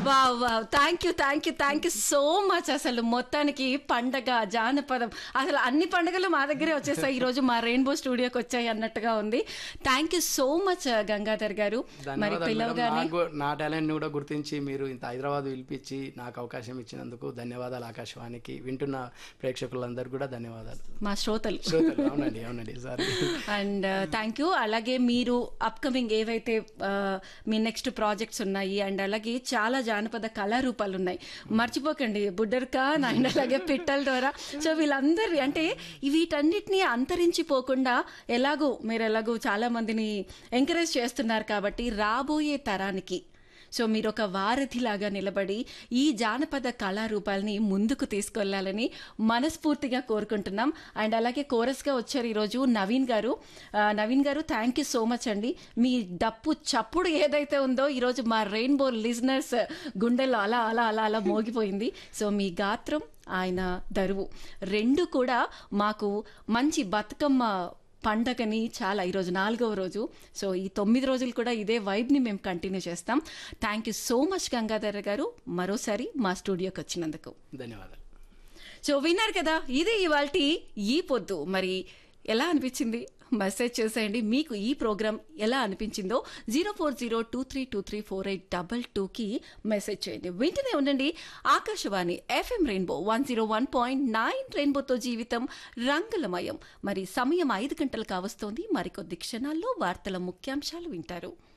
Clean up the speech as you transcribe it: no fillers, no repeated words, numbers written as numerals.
Wow wow, thank you so much. అసలు మొత్తానికి పండగ, జానపదం, అసలు అన్ని పండుగలు మా దగ్గరే వచ్చేసాయి ఈ రోజు, మా రెయిన్బో స్టూడియోకి వచ్చాయి అన్నట్టుగా ఉంది. Thank you so much Gangadhar గారు. మరి పిలవగానే నా టాలెంట్ ని కూడా గుర్తించి మీరు ఇంత హైదరాబాద్ పిలిపించి నాకు అవకాశం ఇచ్చినందుకు ధన్యవాదాలు. ఆకాశవాణికి వింటున్న ప్రేక్షకులందరూ కూడా ధన్యవాదాలు, మా శ్రోతలు. అవునండి సారీ. And thank you. అలాగే మీరు అప్కమింగ్ ఏవైతే మీ నెక్స్ట్ ప్రాజెక్ట్స్ ఉన్నాయి, అండ్ అలాగే చాలా జానపద కళారూపాలు ఉన్నాయి, మర్చిపోకండి. బుడ్డర్కా అండ్ అలాగే పిట్టల ద్వారా. సో వీళ్ళందరి అంటే వీటన్నిటిని అంతరించిపోకుండా మీరు ఎలాగూ చాలా మందిని ఎంకరేజ్ చేస్తున్నారు కాబట్టి రాబోయే తరానికి సో మీరు ఒక వారధిలాగా నిలబడి ఈ జానపద కళారూపాలని ముందుకు తీసుకెళ్లాలని మనస్ఫూర్తిగా కోరుకుంటున్నాం. అండ్ అలాగే కోరస్గా వచ్చారు ఈరోజు నవీన్ గారు. థ్యాంక్ యూ సో మచ్ అండి. మీ డప్పు చప్పుడు ఏదైతే ఉందో ఈరోజు మా రెయిన్బో లిజనర్స్ గుండెల్లో అలా అలా అలా అలా మోగిపోయింది. సో మీ గాత్రం, ఆయన దరువు రెండు కూడా మాకు మంచి బతుకమ్మ పండగని చాలా ఈరోజు 4వ రోజు. సో ఈ 9 రోజులు కూడా ఇదే వైబ్ని మేము కంటిన్యూ చేస్తాం. Thank you so much Gangadhar గారు, మరోసారి మా స్టూడియోకి వచ్చినందుకు ధన్యవాదాలు. సో విన్నారు కదా, ఇది ఇవాల్టి ఈ పొద్దు. మరి ఎలా అనిపించింది మెసేజ్ చేసేయండి. మీకు ఈ ప్రోగ్రామ్ ఎలా అనిపించిందో 0402323482కి మెసేజ్ చేయండి. వింటూనే ఉండండి ఆకాశవాణి FM రెయిన్బో 101.9. రెయిన్బోతో జీవితం రంగులమయం. మరి సమయం 5 గంటలు కావస్తోంది. మరికొద్ది క్షణాల్లో వార్తల ముఖ్యాంశాలు వింటారు.